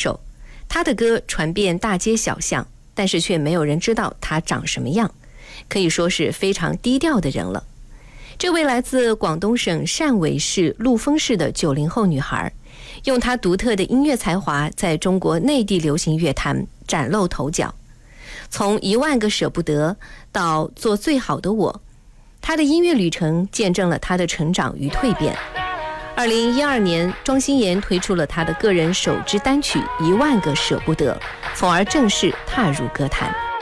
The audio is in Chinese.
手，他的歌传遍大街小巷，但是却没有人知道他长什么样，可以说是非常低调的人了。这位来自广东省汕尾市陆丰市的90后女孩，用她独特的音乐才华在中国内地流行乐坛崭露头角。从10000个舍不得到做最好的我，她的音乐旅程见证了她的成长与蜕变。2012年，庄心妍推出了她的个人首支单曲《10000个舍不得》，从而正式踏入歌坛。